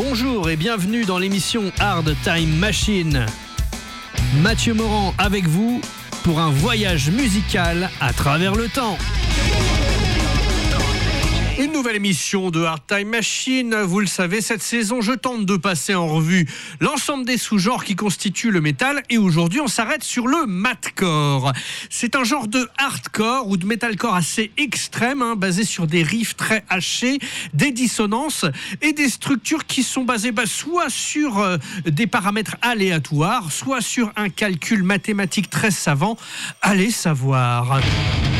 Bonjour et bienvenue dans l'émission Hard Time Machine. Mathieu Morand avec vous pour un voyage musical à travers le temps. Une nouvelle émission de Hard Time Machine. Vous le savez, cette saison, je tente de passer en revue l'ensemble des sous-genres qui constituent le métal. Et aujourd'hui, on s'arrête sur le mathcore. C'est un genre de hardcore ou de metalcore assez extrême, basé sur des riffs très hachés, des dissonances et des structures qui sont basées soit sur des paramètres aléatoires, soit sur un calcul mathématique très savant. Allez savoir.